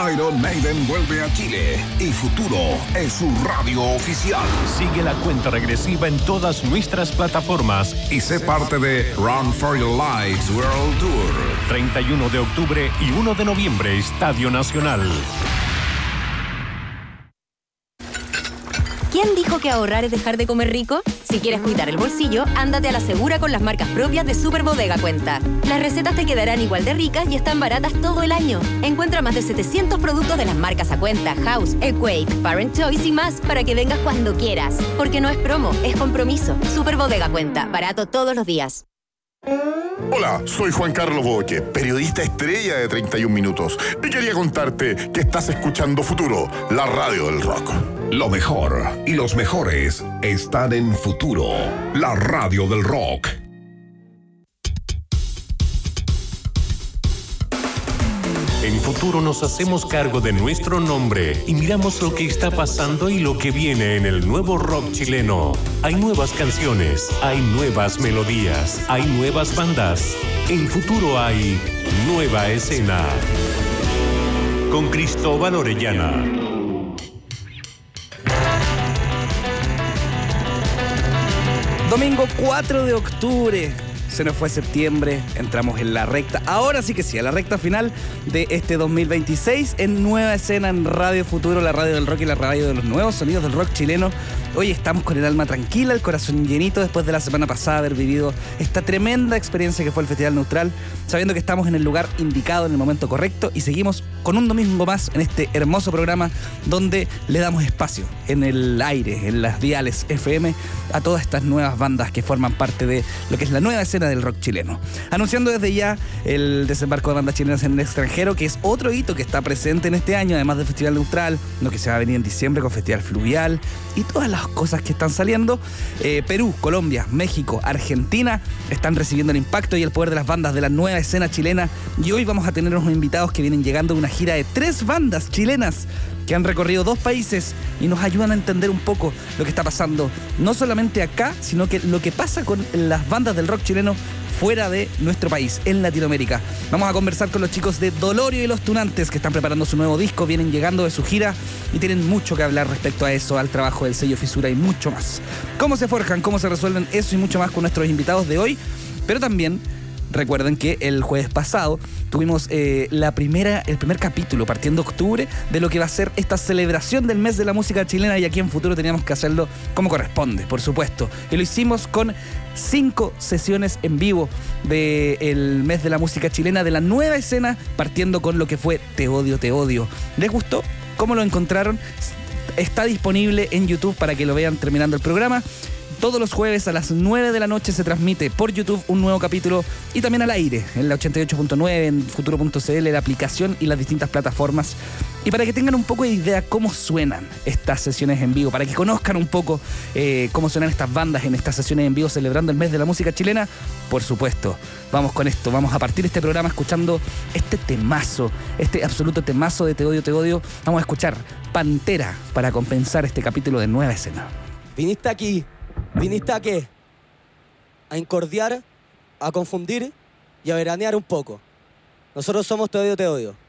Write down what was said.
Iron Maiden vuelve a Chile y Futuro es su radio oficial. Sigue la cuenta regresiva en todas nuestras plataformas y sé parte de Run for Your Lives World Tour. 31 de octubre y 1 de noviembre, Estadio Nacional. ¿Quién dijo que ahorrar es dejar de comer rico? Si quieres cuidar el bolsillo, ándate a la segura con las marcas propias de Super Bodega Cuenta. Las recetas te quedarán igual de ricas y están baratas todo el año. Encuentra más de 700 productos de las marcas a cuenta, House, Equate, Parent Choice y más para que vengas cuando quieras. Porque no es promo, es compromiso. Super Bodega Cuenta, barato todos los días. Hola, soy Juan Carlos Boque, periodista estrella de 31 Minutos. Y quería contarte que estás escuchando Futuro, la radio del rock. Lo mejor y los mejores están en Futuro, la radio del rock. En Futuro nos hacemos cargo de nuestro nombre y miramos lo que está pasando y lo que viene en el nuevo rock chileno. Hay nuevas canciones, hay nuevas melodías, hay nuevas bandas. En Futuro hay nueva escena. Con Cristóbal Orellana. Domingo 4 de octubre. Se nos fue septiembre, entramos en la recta, ahora sí que sí, a la recta final de este 2026 en Nueva Escena en Radio Futuro, la radio del rock y la radio de los nuevos sonidos del rock chileno. Hoy estamos con el alma tranquila, el corazón llenito después de la semana pasada haber vivido esta tremenda experiencia que fue el Festival Neutral, sabiendo que estamos en el lugar indicado, en el momento correcto, y seguimos con un domingo más en este hermoso programa donde le damos espacio en el aire, en las diales FM, a todas estas nuevas bandas que forman parte de lo que es la nueva escena del rock chileno. Anunciando desde ya el desembarco de bandas chilenas en el extranjero, que es otro hito que está presente en este año, además del Festival Neutral, lo que se va a venir en diciembre con Festival Fluvial y todas las cosas que están saliendo. Perú, Colombia, México, Argentina están recibiendo el impacto y el poder de las bandas de la nueva escena chilena, y hoy vamos a tener unos invitados que vienen llegando de una gira de 3 bandas chilenas que han recorrido 2 países y nos ayudan a entender un poco lo que está pasando, no solamente acá, sino que lo que pasa con las bandas del rock chileno fuera de nuestro país, en Latinoamérica. Vamos a conversar con los chicos de Dolorio y los Tunantes, que están preparando su nuevo disco, vienen llegando de su gira y tienen mucho que hablar respecto a eso, al trabajo del sello Fisura y mucho más. ¿Cómo se forjan? ¿Cómo se resuelven? Eso y mucho más con nuestros invitados de hoy, pero también recuerden que el jueves pasado tuvimos el primer capítulo, partiendo octubre, de lo que va a ser esta celebración del mes de la música chilena, y aquí en Futuro teníamos que hacerlo como corresponde, por supuesto. Y lo hicimos con 5 sesiones en vivo del mes de la música chilena, de la nueva escena, partiendo con lo que fue Te Odio, Te Odio. ¿Les gustó? ¿Cómo lo encontraron? Está disponible en YouTube para que lo vean terminando el programa. Todos los jueves a las 9 de la noche se transmite por YouTube un nuevo capítulo y también al aire, en la 88.9, en futuro.cl, la aplicación y las distintas plataformas. Y para que tengan un poco de idea cómo suenan estas sesiones en vivo, para que conozcan un poco cómo suenan estas bandas en estas sesiones en vivo celebrando el mes de la música chilena, por supuesto, vamos con esto. Vamos a partir este programa escuchando este temazo, este absoluto temazo de Te Odio, Te Odio. Vamos a escuchar Pantera para compensar este capítulo de Nueva Escena. Viniste aquí. ¿Viniste a qué? A incordiar, a confundir y a veranear un poco. Nosotros somos Te Odio, Te Odio.